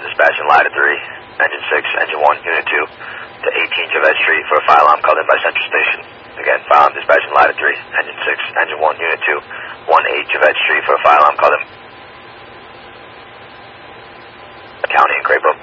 dispatching ladder 3, engine 6, engine 1, unit 2, to 18 Javette Street for a fire alarm called in by Central Station. Again, fire alarm dispatching ladder 3, engine 6, engine 1, unit 2, 18 Javette Street for a fire alarm called in. County and Crapo.